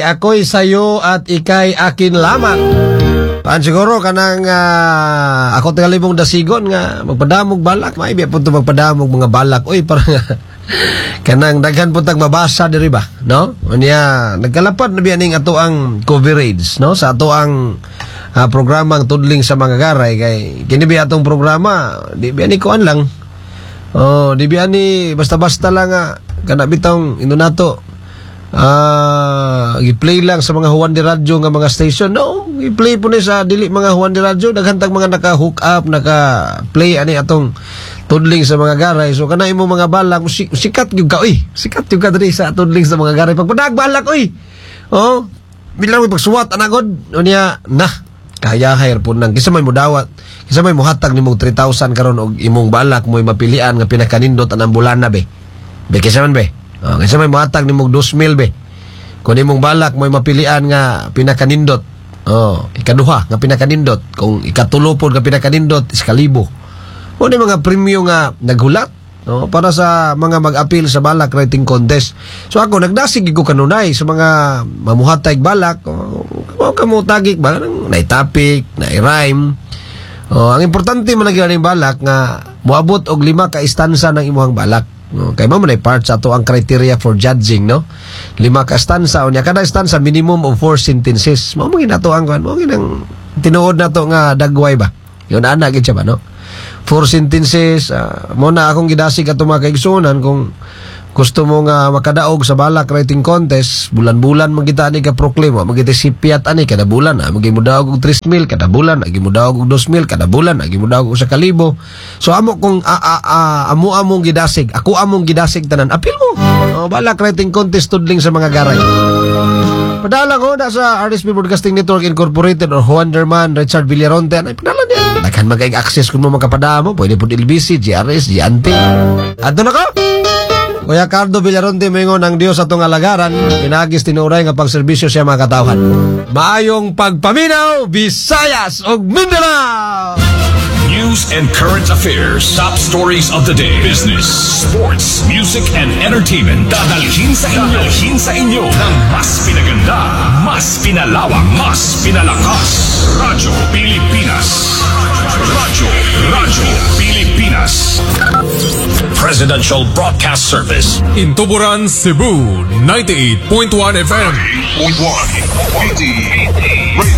ako'y sayo at ikay akin lamang. Paan siguro kanang ako tingalibong dasigon nga magpadamog balak. May biya po ito magpadamog mga balak. Uy, parang kanang daghan po tag mabasa diri ba, no? Unya nagkalapad na biya ning ato ang coverage, no? Sa ato ang programang tudling sa mga garay kay kini biya atong programa, di biya ni kuan lang. Oh, di biya ni basta-basta lang kana bitong inunato. I-play lang sa mga Juan de Radio nga mga station. No, i-play po ni sa dili mga Juan de Radio, daghantang mga naka-hook up, naka-play ani atong tudling sa mga garay. So kana imo mga balak sikat gyud ka oy. Sikat gyud ka diri sa tudling sa mga garay. Pag balak oy. Oh, bilang pagsuwat anagod unya nah kaya hire po nang kisa may mudawat. Kisa may muhatag nimo 3,000 karon og imong balak mo'y mapilian nga pinakanindot anang bulana be. Be kisa man be. Kisa may muhatag nimo 2,000 be. Kung imong balak mo'y mapilian nga pinakanindot. Ikaduha nga pinakanindot. Kung ikatulo pod nga pinakanindot 1,000. O ni mga premyo nga naghulat, no, para sa mga mag-appeal sa balak writing contest. So ako nagdasig ko kanunay sa mga mamuhatay balak. Kamo tagik ba na topic, na rhyme. Ang importante man ang balak nga moabot og 5 ka istansa ng imong balak. Kay mo man part sa ato ang criteria for judging, no? 5 ka stanza unya kada stanza minimum of 4 sentences. Mao mo ginato ang kuan, mo ginang tinuod nato nga dagway ba. Yun ana gid siya ba, no? 4 sentences, mo na akong gidasig ato mga kaigsunan kung gusto mo nga makadaog sa balak writing contest, bulan-bulan magita ani ka proclaim, magita sipiat ani kada bulan, magi mo daog og 3,000 kada bulan, agi mo daog og 2,000 kada bulan, agi mo daog og 1,000. So amo kung among gidasig, ako among gidasig tanan, apil mo. Balak writing contest tudling sa mga garay. Padala ko na sa RSP Broadcasting Network Incorporated or Wonderman Richard Villaronte. Ay, padala niya. Naghan mag-access kung mo makapada mo. Pwede po LBC, GRS, GANTE. Ato na ko! Kuya Cardo Villaronte, mingon ang Diyos atong alagaran. Pinagis tinuray nga pagserbisyo siya mga katawhan. Maayong pagpaminaw, Visayas o Mindanao! News and current affairs, top stories of the day, business, sports, music, and entertainment. Dadalhin sa inyo ng mas pinaganda, mas pinalawak, mas pinalakas. Radyo Pilipinas. Radyo Pilipinas. Presidential Broadcast Service. In Tuburan, Cebu, 98.1 FM. 98.1.